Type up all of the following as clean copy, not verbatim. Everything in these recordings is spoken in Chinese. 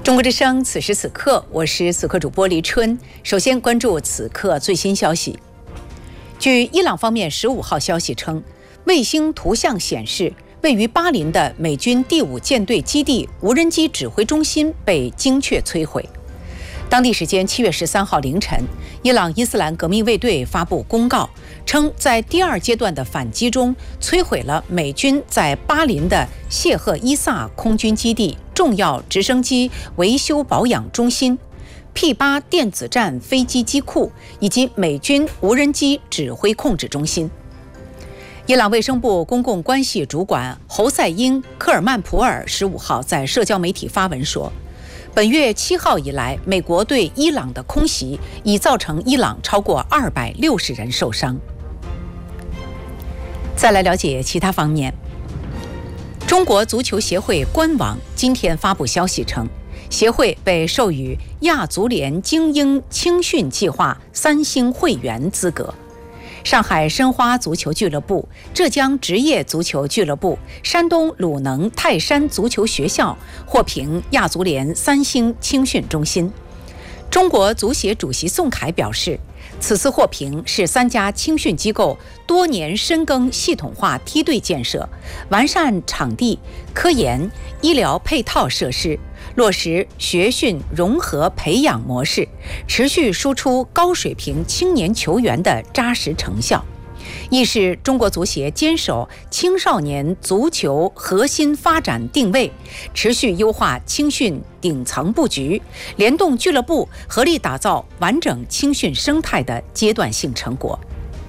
中国之声，此时此刻，我是此刻主播黎春。首先关注此刻最新消息。据伊朗方面15号消息称，卫星图像显示，位于巴林的美军第5舰队基地无人机指挥中心被精确摧毁。当地时间7月13号凌晨，伊朗伊斯兰革命卫队发布公告，称在第2阶段的反击中摧毁了美军在巴林的谢赫伊萨空军基地、重要直升机维修保养中心、P8电子战飞机机库以及美军无人机指挥控制中心。伊朗卫生部公共关系主管侯赛因·科尔曼普尔15号在社交媒体发文说，本月7号以来，美国对伊朗的空袭已造成伊朗超过260人受伤。再来了解其他方面。中国足球协会官网今天发布消息称，协会被授予亚足联精英青训计划3星会员资格。上海申花足球俱乐部、浙江职业足球俱乐部、山东鲁能泰山足球学校获评亚足联3星青训中心。中国足协主席宋凯表示，此次获评是3家青训机构多年深耕系统化梯队建设，完善场地、科研、医疗配套设施，落实学训融合培养模式，持续输出高水平青年球员的扎实成效，亦是中国足协坚守青少年足球核心发展定位，持续优化青训顶层布局，联动俱乐部合力打造完整青训生态的阶段性成果。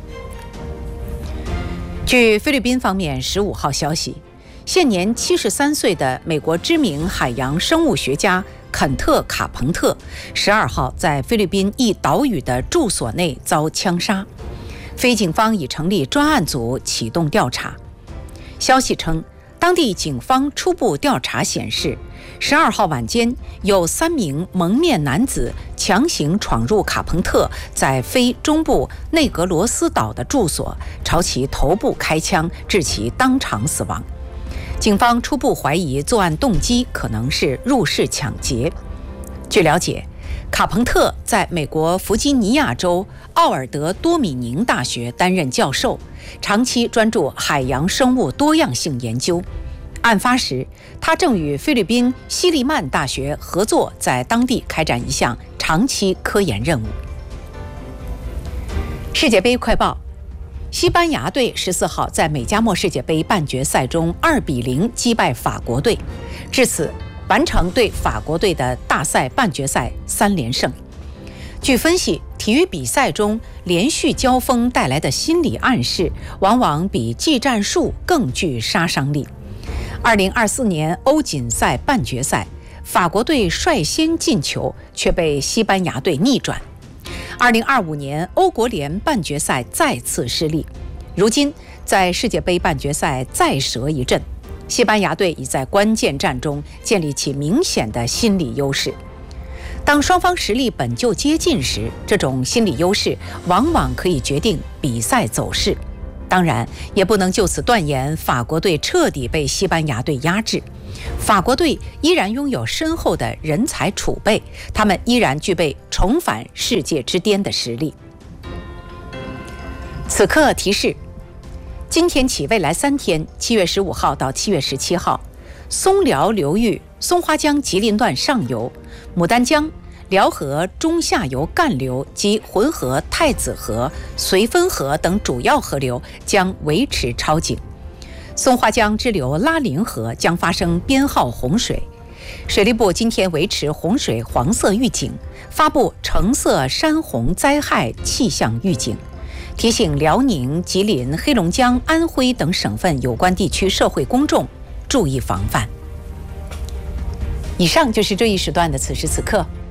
据菲律宾方面15号消息，现年73岁的美国知名海洋生物学家肯特·卡彭特12号在菲律宾一岛屿的住所内遭枪杀。菲警方已成立专案组启动调查。消息称，当地警方初步调查显示，12号晚间有3名蒙面男子强行闯入卡彭特在非中部内格罗斯岛的住所，朝其头部开枪，致其当场死亡。警方初步怀疑作案动机可能是入室抢劫。据了解，卡彭特在美国弗吉尼亚州奥尔德多米宁大学担任教授，长期专注海洋生物多样性研究。案发时，他正与菲律宾西利曼大学合作，在当地开展一项长期科研任务。世界杯快报：西班牙队14号在美加墨世界杯半决赛中2-0击败法国队，至此完成对法国队的大赛半决赛3连胜。据分析，体育比赛中连续交锋带来的心理暗示，往往比技战术更具杀伤力。2024年欧锦赛半决赛，法国队率先进球，却被西班牙队逆转。2025年欧国联半决赛再次失利，如今在世界杯半决赛再折一阵。西班牙队已在关键战中建立起明显的心理优势。当双方实力本就接近时，这种心理优势往往可以决定比赛走势。当然，也不能就此断言法国队彻底被西班牙队压制。法国队依然拥有深厚的人才储备，他们依然具备重返世界之巅的实力。此刻提示：今天起未来3天，7月15号到7月17号，松辽流域松花江吉林段上游、牡丹江、辽河中下游干流及浑河、太子河、绥芬河等主要河流将维持超警。松花江支流拉林河将发生编号洪水。水利部今天维持洪水黄色预警，发布橙色山洪灾害气象预警，提醒辽宁、吉林、黑龙江、安徽等省份有关地区社会公众注意防范。以上就是这一时段的此时此刻，